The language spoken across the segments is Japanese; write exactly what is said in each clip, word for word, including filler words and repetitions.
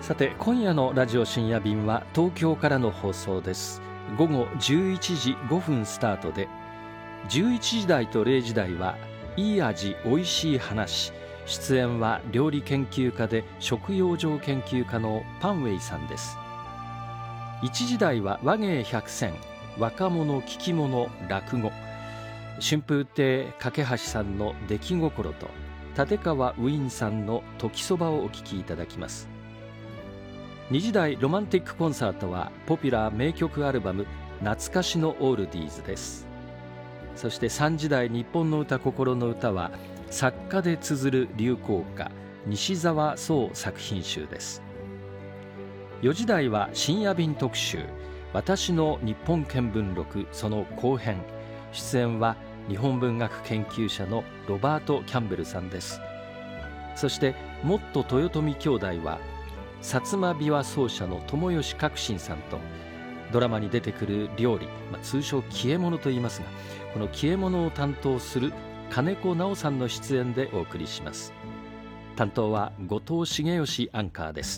さて今夜のラジオ深夜便は東京からの放送です。午後じゅういちじごふんスタートで、じゅういちじ台とれいじ台はいい味おいしい話、出演は料理研究家で食養生研究家のパンウェイさんです。いちじ台は和芸百選、若者聞き物落語、春風亭架橋さんの出来心と立川ウィンさんの時そばをお聞きいただきます。にじ台ロマンティックコンサートはポピュラー名曲アルバム懐かしのオールディーズです。そしてさんじ台日本の歌心の歌は作家で綴る流行歌西澤壮作品集です。よじ台は深夜便特集私の日本見聞録その後編、出演は日本文学研究者のロバート・キャンベルさんです。そしてもっと豊臣兄弟は薩摩琵琶奏者の友吉革新さんとドラマに出てくる料理、まあ、通称消え物と言いますが、この消え物を担当する金子直さんの出演でお送りします。担当は後藤茂義アンカーです。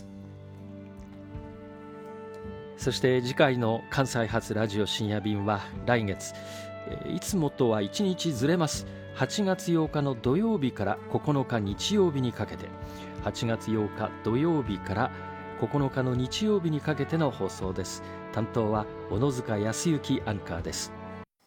そして次回の関西発ラジオ深夜便は来月、いつもとはいちにちずれますはちがつようかの土曜日からここのか日曜日にかけて、はちがつようか土曜日からここのかの日曜日にかけての放送です。担当は小野塚康之アンカーです。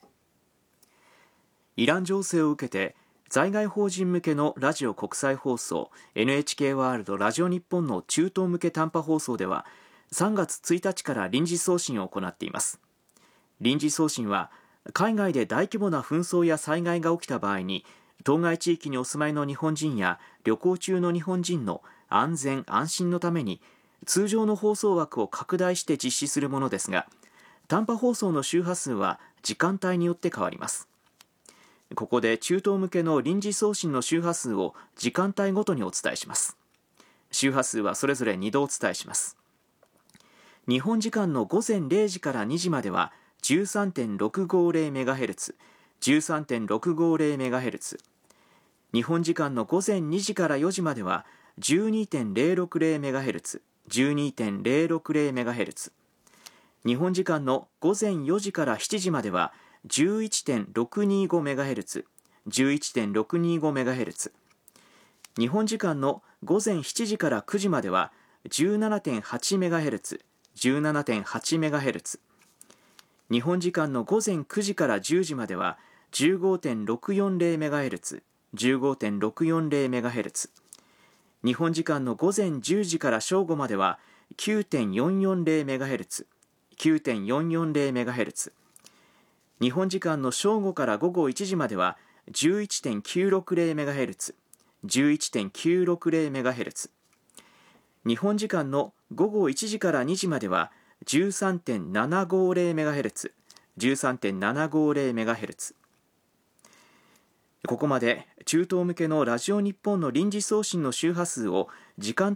イラン情勢を受けて在外邦人向けのラジオ国際放送 エヌエイチケー ワールドラジオ日本の中東向け短波放送ではさんがつついたちから臨時送信を行っています。臨時送信は海外で大規模な紛争や災害が起きた場合に当該地域にお住まいの日本人や旅行中の日本人の安全安心のために通常の放送枠を拡大して実施するものですが、短波放送の周波数は時間帯によって変わります。ここで中東向けの臨時送信の周波数を時間帯ごとにお伝えします。周波数はそれぞれにどお伝えします。日本時間の午前れいじからにじまでは じゅうさんてんろくごゼロメガヘルツ、じゅうさんてんろくごゼロメガヘルツ、日本時間の午前にじからよじまでは じゅうにてんゼロろくゼロメガヘルツ、じゅうにてんゼロろくゼロメガヘルツ、日本時間の午前よじからしちじまでは じゅういちてんろくにごメガヘルツ、じゅういちてんろくにごメガヘルツ、日本時間の午前しちじからくじまでは じゅうななてんはちメガヘルツ、じゅうななてんはちメガヘルツ、日本時間の午前くじからじゅうじまでは じゅうごてんろくよんゼロメガヘルツ、じゅうごてんろくよんゼロメガヘルツ、日本時間の午前じゅうじから正午までは きゅうてんよんよんゼロメガヘルツ、きゅうてんよんよんゼロメガヘルツ、日本時間の正午から午後いちじまでは じゅういちてんきゅうろくゼロメガヘルツ、じゅういちてんきゅうろくゼロメガヘルツ、日本時間の午後いちじからにじまでは じゅうさんてんななごゼロメガヘルツ、じゅうさんてんななごゼロメガヘルツ。ここまで中東向けのラジオ日本の臨時送信の周波数を時間